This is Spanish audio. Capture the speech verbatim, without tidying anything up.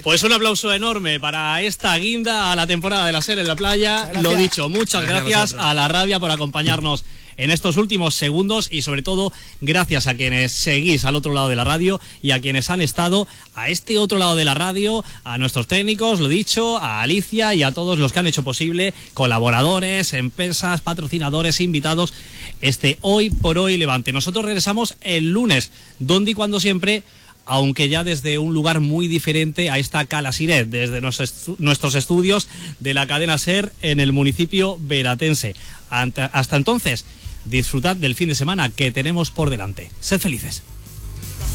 Pues un aplauso enorme para esta guinda a la temporada de la SER en la playa. Gracias. Lo dicho, muchas gracias, gracias a, a la Rabia por acompañarnos en estos últimos segundos y sobre todo gracias a quienes seguís al otro lado de la radio y a quienes han estado a este otro lado de la radio, a nuestros técnicos, lo dicho, a Alicia y a todos los que han hecho posible, colaboradores, empresas, patrocinadores, invitados, este Hoy por Hoy Levante. Nosotros regresamos el lunes, donde y cuando siempre, aunque ya desde un lugar muy diferente a esta Cala Siret, desde nuestros estudios de la cadena SER en el municipio veratense. Hasta entonces, disfrutad del fin de semana que tenemos por delante. Sed felices.